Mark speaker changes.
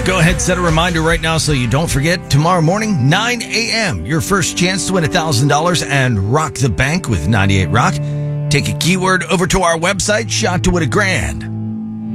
Speaker 1: Go ahead, set a reminder right now so you don't forget. Tomorrow morning, 9 a.m., your first chance to win $1,000 and rock the bank with 98 Rock. Take a keyword over to our website, Shot to Win $1,000.